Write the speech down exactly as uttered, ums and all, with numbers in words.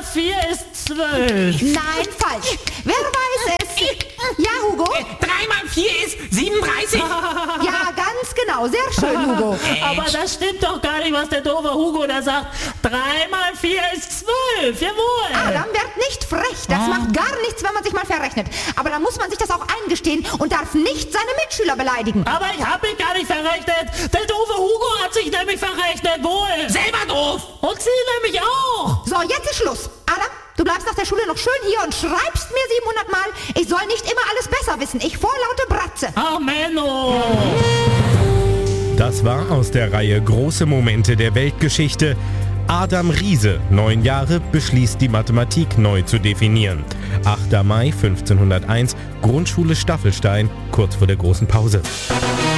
vier ist zwölf. Nein, falsch. Wer weiß es? Ja, Hugo? drei mal vier ist siebenunddreißig. Ja, ganz genau. Sehr schön, Hugo. Aber das stimmt doch gar nicht, was der doofe Hugo da sagt. drei mal vier ist zwölf. Jawohl. Adam, werd nicht frech. Das macht gar nichts, wenn man sich mal verrechnet. Aber dann muss man sich das auch eingestehen und darf nicht seine Mitschüler beleidigen. Aber ich habe mich gar nicht verrechnet. Der doofe Hugo hat sich nämlich verrechnet. Wohl. Selber doof. Und sie nämlich auch. So, jetzt ist Schluss. Adam, du bleibst nach der Schule noch schön hier und schreibst mir siebenhundert Mal, ich soll nicht immer alles besser wissen. Ich vorlaute Bratze. Ach, Menno. Das war aus der Reihe Große Momente der Weltgeschichte. Adam Riese, neun Jahre, beschließt die Mathematik neu zu definieren. achter Mai fünfzehnhunderteins, Grundschule Staffelstein, kurz vor der großen Pause.